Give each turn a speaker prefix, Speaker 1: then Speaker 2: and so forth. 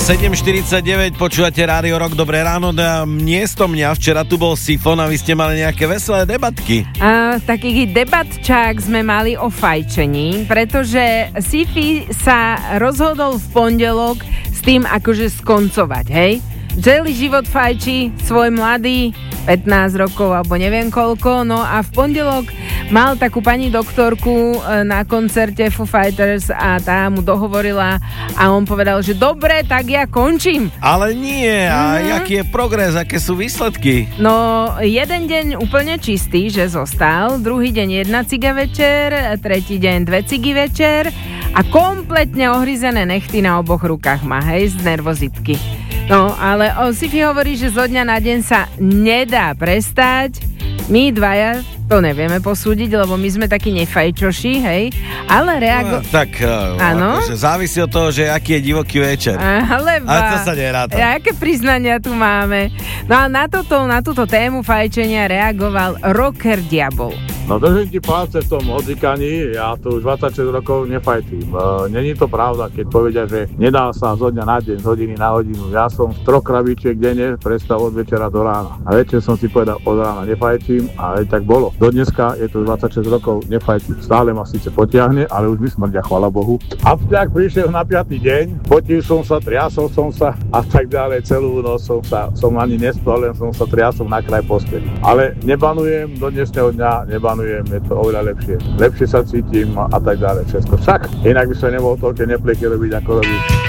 Speaker 1: 7:49, počúvate Rádio Rock, dobré ráno. Miesto mňa, včera tu bol Sifon a vy ste mali nejaké veselé debatky.
Speaker 2: Taký debatčák sme mali o fajčení, pretože Sifi sa rozhodol v pondelok s tým akože skoncovať, hej? Celý život fajčí, svoj mladý, 15 rokov alebo neviem koľko, no a v pondelok mal takú pani doktorku na koncerte Foo Fighters a tá mu dohovorila a on povedal, že dobre, tak ja končím.
Speaker 1: Ale nie, a aký je progres, aké sú výsledky?
Speaker 2: No, jeden deň úplne čistý, že zostal, druhý deň 1 ciga večer, tretí deň 2 cigy večer a kompletne ohryzené nechty na oboch rukách má, hej, z nervozitky. No, ale Sifi hovorí, že zo dňa na deň sa nedá prestať. My dvaja to nevieme posúdiť, lebo my sme takí nefajčoši, hej? Ale áno?
Speaker 1: Akože závisí od toho, že aký je divoký večer.
Speaker 2: Ale
Speaker 1: to sa neráta.
Speaker 2: Aké priznania tu máme? No a na túto tému fajčenia reagoval rocker Diabol.
Speaker 3: No držím ti palce v tom odvykaní, ja tu už 26 rokov nefajtím. Není to pravda, keď povedia, že nedá sa zo dňa na deň, z hodiny na hodinu. Ja som 3 krabičiek denne prestal od večera do rána. A večer som si povedal, od rána nefajčím a aj tak bolo. Do dneska je to 26 rokov nefajčím. Stále ma síce potiahne, ale už mi smrdia, chvála Bohu. A tak prišiel na 5. deň, potil som sa, triasol som sa a tak ďalej. Celú noc som ani nespal, len som sa triasol na kraj posteli. Ale nebanujem do dnešného dňa, je to oveľa lepšie. Lepšie sa cítim a tak ďalej, všetko. Však inak by som nemohol toľké nepleky robiť, ako robím.